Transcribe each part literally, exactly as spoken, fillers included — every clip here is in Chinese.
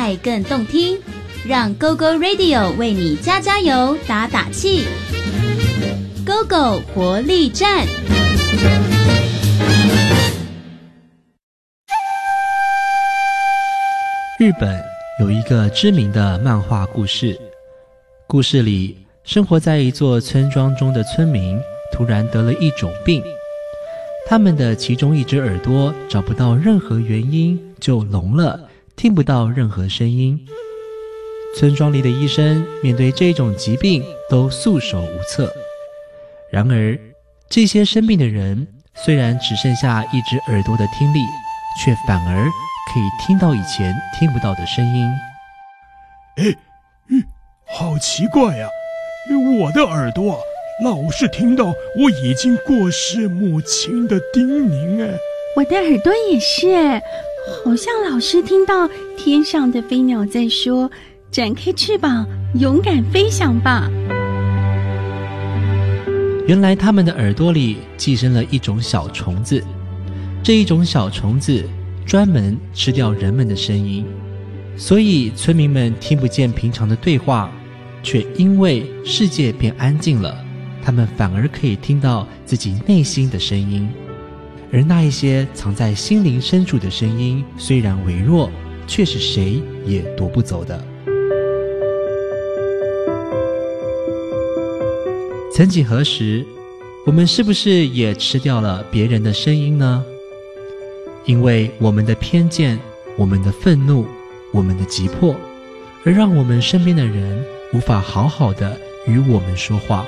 爱更动听，让 Go Go Radio 为你加加油打打气。Go Go 活力站。 日本有一个知名的漫画故事，故事里生活在一座村庄中的村民突然得了一种病，他们的其中一只耳朵找不到任何原因就聋了，听不到任何声音。村庄里的医生面对这种疾病都束手无策。然而这些生病的人虽然只剩下一只耳朵的听力，却反而可以听到以前听不到的声音。 诶，嗯，好奇怪呀、啊！我的耳朵啊，老是听到我已经过世母亲的叮咛哎。 我的耳朵也是哎，好像老是听到天上的飞鸟在说：“展开翅膀，勇敢飞翔吧。” 原来他们的耳朵里寄生了一种小虫子，这一种小虫子专门吃掉人们的声音，所以村民们听不见平常的对话，却因为世界变安静了，他们反而可以听到自己内心的声音。而那一些藏在心灵深处的声音，虽然微弱，却是谁也夺不走的。曾几何时，我们是不是也吃掉了别人的声音呢？因为我们的偏见，我们的愤怒，我们的急迫，而让我们身边的人无法好好的与我们说话。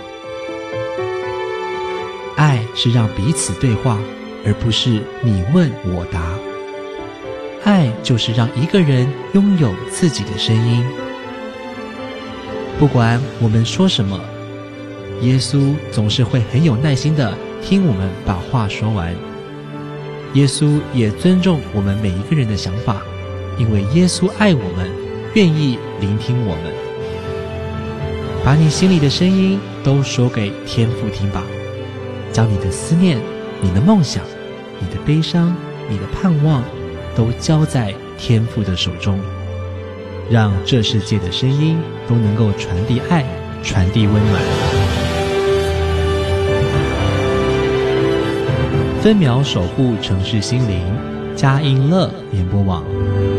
爱是让彼此对话，而不是你问我答。爱就是让一个人拥有自己的声音。不管我们说什么，耶稣总是会很有耐心地听我们把话说完。耶稣也尊重我们每一个人的想法，因为耶稣爱我们，愿意聆听我们。把你心里的声音都说给天父听吧，将你的思念，你的梦想，你的悲伤，你的盼望，都交在天父的手中，让这世界的声音都能够传递爱，传递温暖。分秒守护城市心灵，佳音乐联播网。